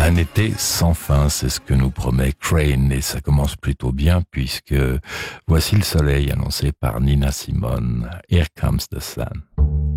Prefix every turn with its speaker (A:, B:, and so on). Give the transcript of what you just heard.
A: Un été sans fin, c'est ce que nous promet Crane, et ça commence plutôt bien puisque voici le soleil annoncé par Nina Simone. Here comes the sun.